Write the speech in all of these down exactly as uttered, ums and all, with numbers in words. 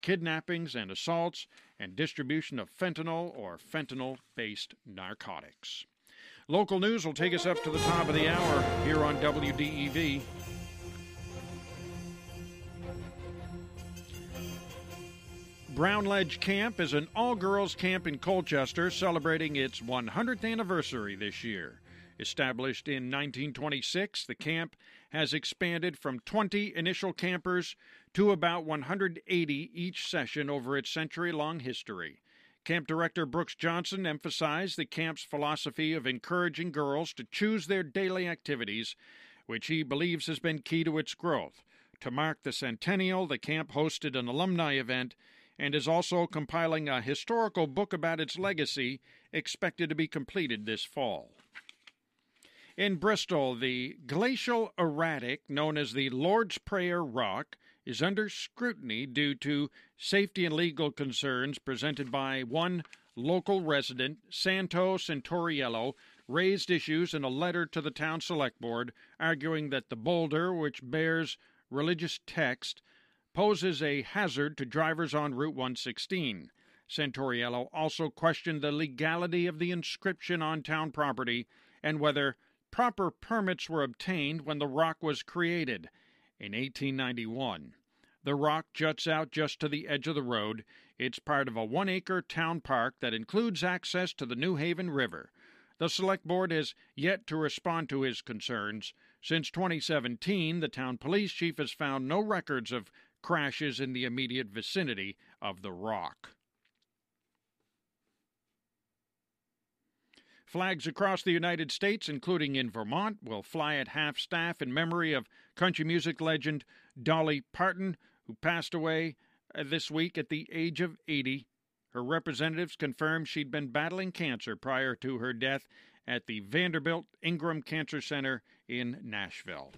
kidnappings and assaults, and distribution of fentanyl or fentanyl-based narcotics. Local news will take us up to the top of the hour here on W D E V. Brown Ledge Camp is an all-girls camp in Colchester celebrating its one hundredth anniversary this year. Established in nineteen twenty-six, the camp has expanded from twenty initial campers to about one hundred eighty each session over its century-long history. Camp Director Brooks Johnson emphasized the camp's philosophy of encouraging girls to choose their daily activities, which he believes has been key to its growth. To mark the centennial, the camp hosted an alumni event and is also compiling a historical book about its legacy, expected to be completed this fall. In Bristol, the glacial erratic, known as the Lord's Prayer Rock, is under scrutiny due to safety and legal concerns presented by one local resident. Santo Centoriello raised issues in a letter to the town select board, arguing that the boulder, which bears religious text, poses a hazard to drivers on Route one sixteen. Centoriello also questioned the legality of the inscription on town property and whether proper permits were obtained when the rock was created in eighteen ninety-one. The rock juts out just to the edge of the road. It's part of a one-acre town park that includes access to the New Haven River. The Select Board has yet to respond to his concerns. Since twenty seventeen, the town police chief has found no records of crashes in the immediate vicinity of the rock. Flags across the United States, including in Vermont, will fly at half-staff in memory of country music legend Dolly Parton, who passed away this week at the age of eighty. Her representatives confirmed she'd been battling cancer prior to her death at the Vanderbilt Ingram Cancer Center in Nashville.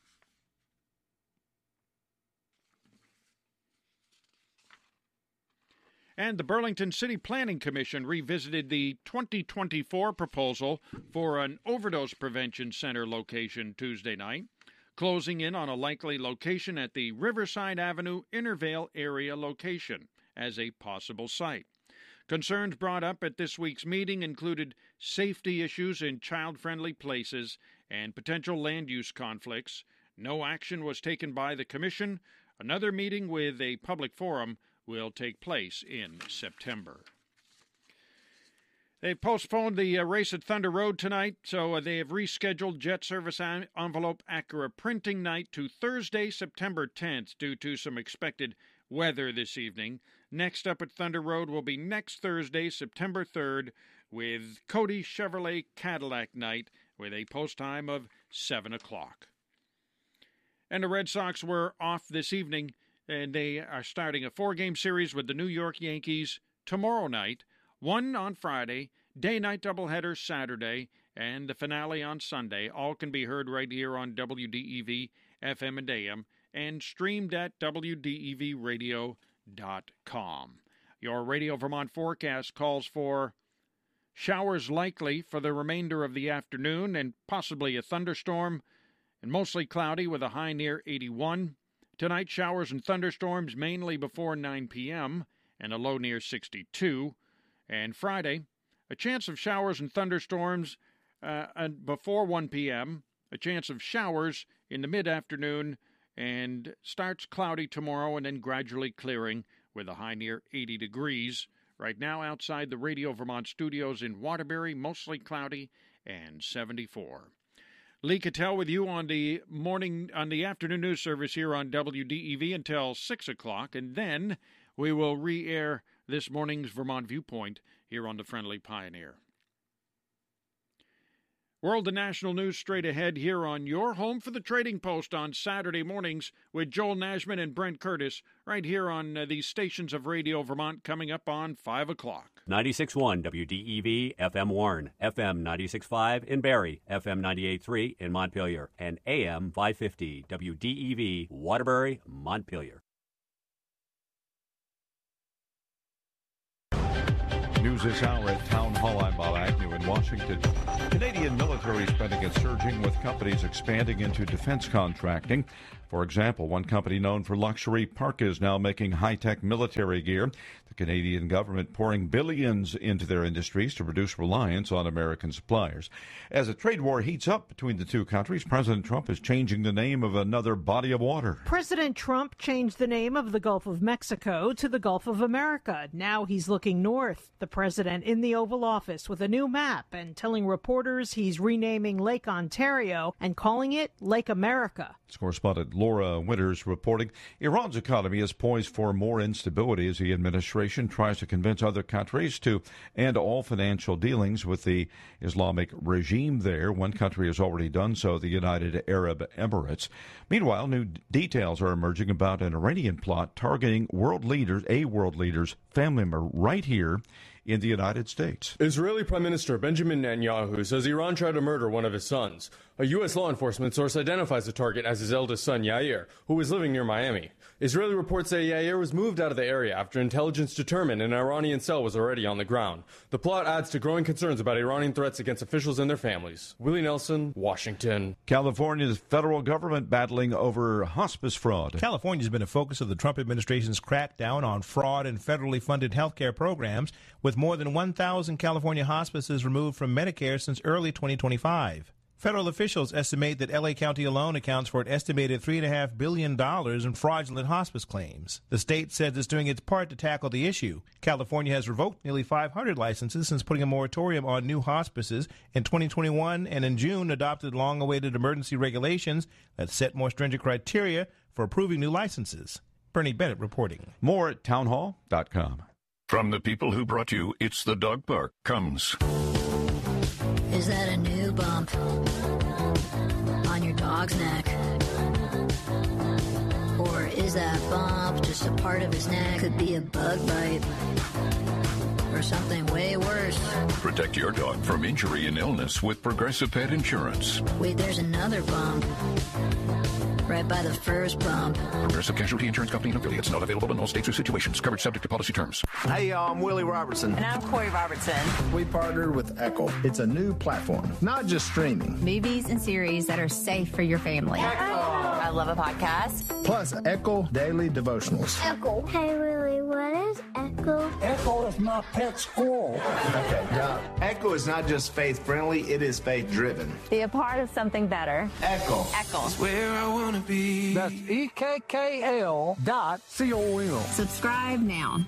And the Burlington City Planning Commission revisited the twenty twenty-four proposal for an overdose prevention center location Tuesday night, closing in on a likely location at the Riverside Avenue Intervale area location as a possible site. Concerns brought up at this week's meeting included safety issues in child-friendly places and potential land use conflicts. No action was taken by the commission. Another meeting with a public forum will take place in September. They've postponed the uh, race at Thunder Road tonight, so uh, they have rescheduled Jet Service en- Envelope Acura printing night to Thursday, September tenth, due to some expected weather this evening. Next up at Thunder Road will be next Thursday, September third, with Cody Chevrolet Cadillac night with a post time of seven o'clock. And the Red Sox were off this evening, and they are starting a four-game series with the New York Yankees tomorrow night, one on Friday, day-night doubleheader Saturday, and the finale on Sunday. All can be heard right here on W D E V, F M and A M, and streamed at W D E V radio dot com. Your Radio Vermont forecast calls for showers likely for the remainder of the afternoon and possibly a thunderstorm, and mostly cloudy with a high near eighty-one. Tonight, showers and thunderstorms mainly before nine p.m. and a low near sixty-two. And Friday, a chance of showers and thunderstorms uh, before one p.m., a chance of showers in the mid-afternoon, and starts cloudy tomorrow and then gradually clearing with a high near eighty degrees. Right now, outside the Radio Vermont studios in Waterbury, mostly cloudy and seventy-four. Lee Cattell with you on the morning, on the afternoon news service here on W D E V until six o'clock, and then we will re-air this morning's Vermont Viewpoint here on the Friendly Pioneer. World and national news straight ahead here on your home for the Trading Post on Saturday mornings with Joel Nashman and Brent Curtis right here on uh, these stations of Radio Vermont coming up on five o'clock. ninety-six point one W D E V, F M Warren, F M ninety-six point five in Barrie, F M ninety-eight point three in Montpelier, and A M five fifty W D E V, Waterbury, Montpelier. News this hour at Town Hall. I'm Bob Agnew in Washington. Canadian military spending is surging with companies expanding into defense contracting. For example, one company known for luxury parka is now making high-tech military gear. The Canadian government pouring billions into their industries to reduce reliance on American suppliers. As a trade war heats up between the two countries, President Trump is changing the name of another body of water. President Trump changed the name of the Gulf of Mexico to the Gulf of America. Now he's looking north. The president in the Oval Office with a new map and telling reporters he's renaming Lake Ontario and calling it Lake America. It's correspondent Laura Winters reporting. Iran's economy is poised for more instability as the administration tries to convince other countries to end all financial dealings with the Islamic regime there. One country has already done so, the United Arab Emirates. Meanwhile, new details are emerging about an Iranian plot targeting world leaders, a world leader's family member right here in the United States. Israeli Prime Minister Benjamin Netanyahu says Iran tried to murder one of his sons. A U S law enforcement source identifies the target as his eldest son, Yair, who was living near Miami. Israeli reports say Yair was moved out of the area after intelligence determined an Iranian cell was already on the ground. The plot adds to growing concerns about Iranian threats against officials and their families. Willie Nelson, Washington. California's federal government battling over hospice fraud. California's been a focus of the Trump administration's crackdown on fraud in federally funded health care programs, with more than one thousand California hospices removed from Medicare since early twenty twenty-five. Federal officials estimate that L A County alone accounts for an estimated three point five billion dollars in fraudulent hospice claims. The state says it's doing its part to tackle the issue. California has revoked nearly five hundred licenses since putting a moratorium on new hospices in twenty twenty-one, and in June adopted long-awaited emergency regulations that set more stringent criteria for approving new licenses. Bernie Bennett reporting. More at townhall dot com. From the people who brought you It's the Dog Park comes... Is that a new bump on your dog's neck? Or is that bump just a part of his neck? Could be a bug bite or something way worse. Protect your dog from injury and illness with Progressive Pet Insurance. Wait, there's another bump right by the first bump. Progressive Casualty Insurance Company and affiliates. Not available in all states or situations. Coverage subject to policy terms. Hey, y'all, I'm Willie Robertson. And I'm Corey Robertson. We partnered with Echo. It's a new platform, not just streaming. Movies and series that are safe for your family. Echo. I love a podcast. Plus, Echo Daily Devotionals. Echo. Hey, Willie, what is Echo? Echo is my pet squirrel. Okay, now, Echo is not just faith-friendly, it is faith-driven. Be a part of something better. Echo. Echo. It's where I want to be. That's E K K L dot C O M. Subscribe now.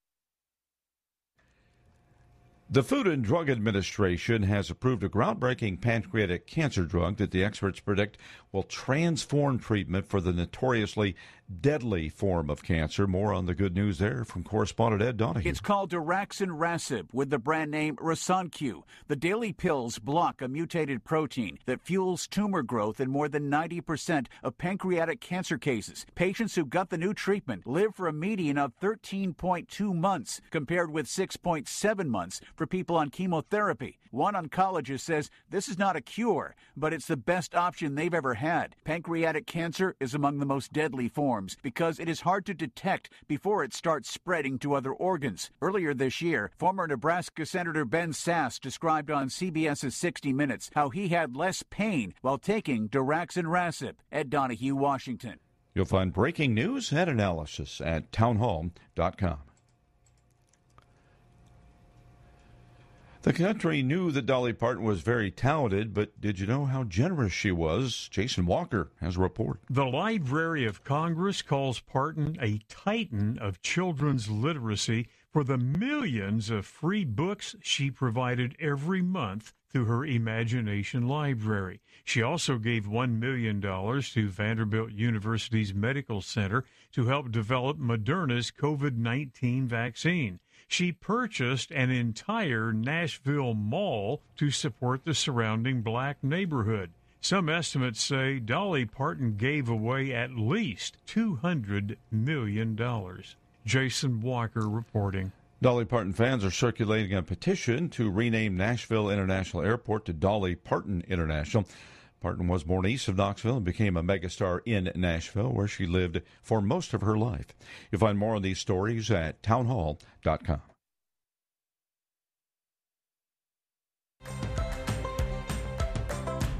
The Food and Drug Administration has approved a groundbreaking pancreatic cancer drug that the experts predict will transform treatment for the notoriously deadly form of cancer. More on the good news there from correspondent Ed Donahue. It's called daraxonrasib with the brand name Rasunq. The daily pills block a mutated protein that fuels tumor growth in more than ninety percent of pancreatic cancer cases. Patients who got the new treatment live for a median of thirteen point two months, compared with six point seven months for people on chemotherapy. One oncologist says this is not a cure, but it's the best option they've ever had. Pancreatic cancer is among the most deadly forms because it is hard to detect before it starts spreading to other organs. Earlier this year, former Nebraska Senator Ben Sasse described on CBS's sixty minutes how he had less pain while taking daraxonrasib. Ed Donahue, Washington. You'll find breaking news and analysis at townhall dot com. The country knew that Dolly Parton was very talented, but did you know how generous she was? Jason Walker has a report. The Library of Congress calls Parton a titan of children's literacy for the millions of free books she provided every month through her Imagination Library. She also gave one million dollars to Vanderbilt University's Medical Center to help develop Moderna's COVID nineteen vaccine. She purchased an entire Nashville mall to support the surrounding black neighborhood. Some estimates say Dolly Parton gave away at least two hundred million dollars. Jason Walker reporting. Dolly Parton fans are circulating a petition to rename Nashville International Airport to Dolly Parton International. Parton was born east of Knoxville and became a megastar in Nashville, where she lived for most of her life. You'll find more on these stories at townhall dot com.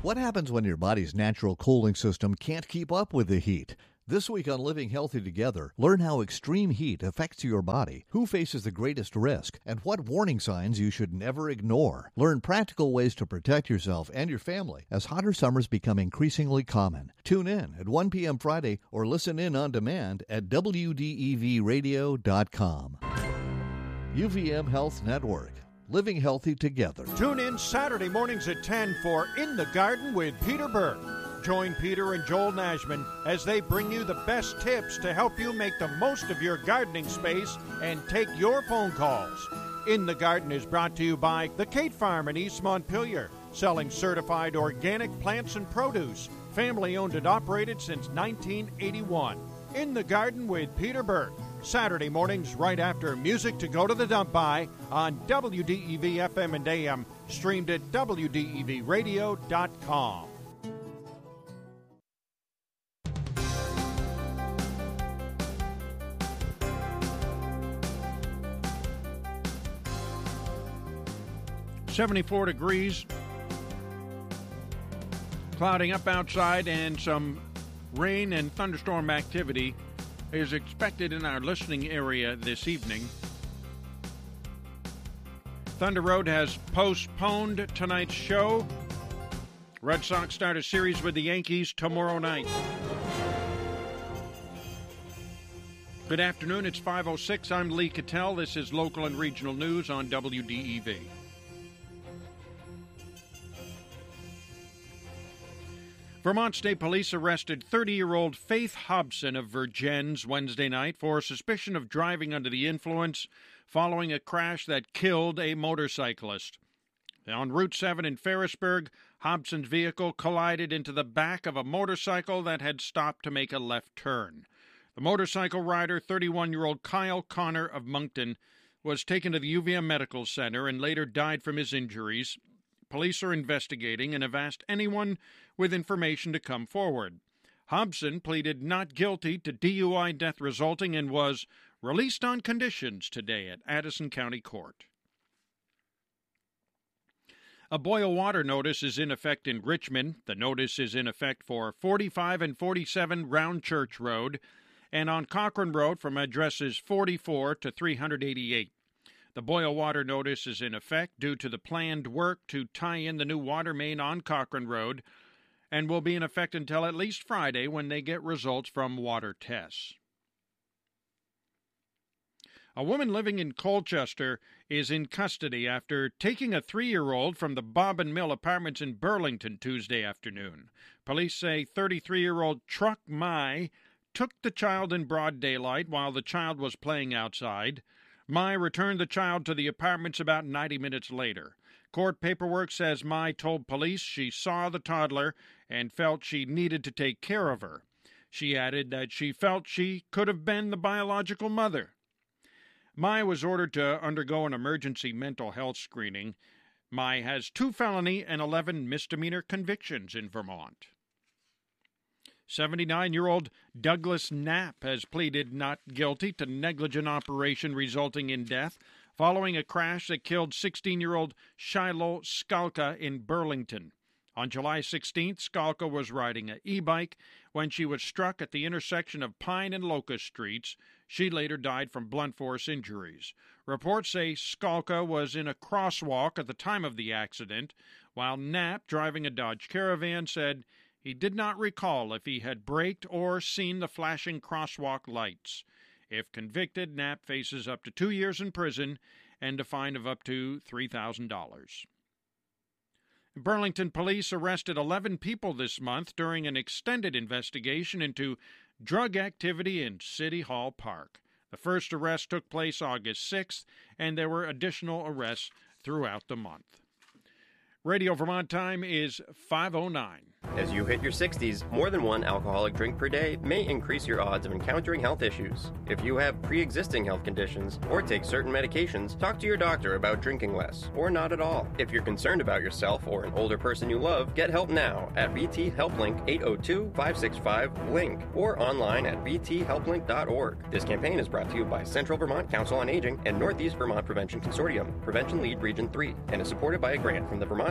What happens when your body's natural cooling system can't keep up with the heat? This week on Living Healthy Together, learn how extreme heat affects your body, who faces the greatest risk, and what warning signs you should never ignore. Learn practical ways to protect yourself and your family as hotter summers become increasingly common. Tune in at one p.m. Friday or listen in on demand at W D E V radio dot com. U V M Health Network. Living Healthy Together. Tune in Saturday mornings at ten for In the Garden with Peter Burke. Join Peter and Joel Nashman as they bring you the best tips to help you make the most of your gardening space and take your phone calls. In the Garden is brought to you by the Kate Farm in East Montpelier, selling certified organic plants and produce, family owned and operated since nineteen eighty-one. In the Garden with Peter Burke, Saturday mornings right after Music to Go to the Dump By on W D E V F M and A M, streamed at W D E V radio dot com. seventy-four degrees, clouding up outside, and some rain and thunderstorm activity is expected in our listening area this evening. Thunder Road has postponed tonight's show. Red Sox start a series with the Yankees tomorrow night. Good afternoon, it's five oh six. I'm Lee Cattell. This is local and regional news on W D E V. Vermont State Police arrested thirty-year-old Faith Hobson of Vergennes Wednesday night for suspicion of driving under the influence following a crash that killed a motorcyclist. On Route seven in Ferrisburg, Hobson's vehicle collided into the back of a motorcycle that had stopped to make a left turn. The motorcycle rider, thirty-one-year-old Kyle Connor of Moncton, was taken to the U V M Medical Center and later died from his injuries. Police are investigating and have asked anyone with information to come forward. Hobson pleaded not guilty to D U I death resulting and was released on conditions today at Addison County Court. A boil water notice is in effect in Richmond. The notice is in effect for forty-five and forty-seven Round Church Road and on Cochrane Road from addresses forty-four to three eighty-eight. The boil water notice is in effect due to the planned work to tie in the new water main on Cochrane Road and will be in effect until at least Friday when they get results from water tests. A woman living in Colchester is in custody after taking a three-year-old from the Bob and Mill Apartments in Burlington Tuesday afternoon. Police say thirty-three-year-old Truck Mai took the child in broad daylight while the child was playing outside. Mai returned the child to the apartments about ninety minutes later. Court paperwork says Mai told police she saw the toddler and felt she needed to take care of her. She added that she felt she could have been the biological mother. Mai was ordered to undergo an emergency mental health screening. Mai has two felony and eleven misdemeanor convictions in Vermont. seventy-nine-year-old Douglas Knapp has pleaded not guilty to negligent operation resulting in death following a crash that killed sixteen-year-old Shiloh Skalka in Burlington. On July sixteenth, Skalka was riding an e-bike when she was struck at the intersection of Pine and Locust Streets. She later died from blunt force injuries. Reports say Skalka was in a crosswalk at the time of the accident, while Knapp, driving a Dodge Caravan, said he did not recall if he had braked or seen the flashing crosswalk lights. If convicted, Knapp faces up to two years in prison and a fine of up to three thousand dollars. Burlington police arrested eleven people this month during an extended investigation into drug activity in City Hall Park. The first arrest took place August sixth, and there were additional arrests throughout the month. Radio Vermont time is five oh nine. As you hit your sixties, more than one alcoholic drink per day may increase your odds of encountering health issues. If you have pre-existing health conditions or take certain medications, talk to your doctor about drinking less or not at all. If you're concerned about yourself or an older person you love, get help now at V T HelpLink eight oh two, five six five, LINK or online at v t help link dot org. This campaign is brought to you by Central Vermont Council on Aging and Northeast Vermont Prevention Consortium, Prevention Lead Region three, and is supported by a grant from the Vermont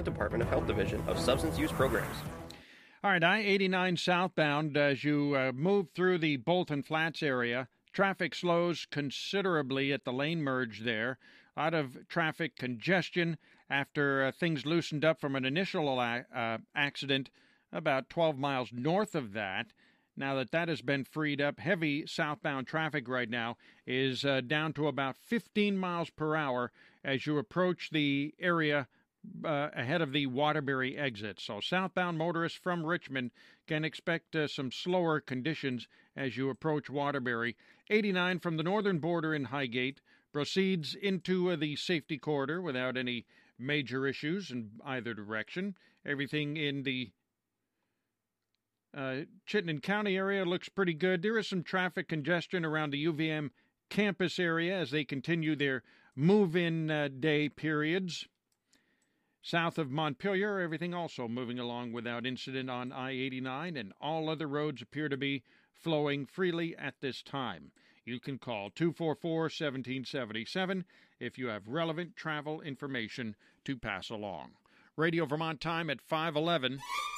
Vermont Department of Health Division of Substance Use Programs. All right, I eighty-nine southbound, as you uh, move through the Bolton Flats area, traffic slows considerably at the lane merge there. Out of traffic congestion after uh, things loosened up from an initial uh, accident about twelve miles north of that. Now that that has been freed up, heavy southbound traffic right now is uh, down to about fifteen miles per hour as you approach the area uh, ahead of the Waterbury exit. So southbound motorists from Richmond can expect uh, some slower conditions as you approach Waterbury. eighty-nine from the northern border in Highgate proceeds into uh, the safety corridor without any major issues in either direction. Everything in the uh, Chittenden County area looks pretty good. There is some traffic congestion around the U V M campus area as they continue their move-in uh, day periods. South of Montpelier, everything also moving along without incident on I eighty-nine, and all other roads appear to be flowing freely at this time. You can call two four four, one seven seven seven if you have relevant travel information to pass along. Radio Vermont time at five eleven.